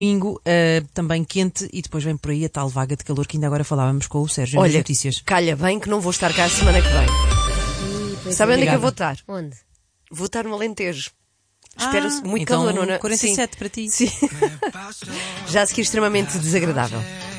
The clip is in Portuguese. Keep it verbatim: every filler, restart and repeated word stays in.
domingo uh, também quente e depois vem por aí a tal vaga de calor que ainda agora falávamos com o Sérgio nas Olha, notícias. calha bem que não vou estar cá a semana que vem. Sabe onde é que eu vou estar? Onde? Vou estar no Alentejo. Ah, Espero muito então calor, não é? quarenta e sete Sim. para ti. Sim. Já a seguir extremamente desagradável.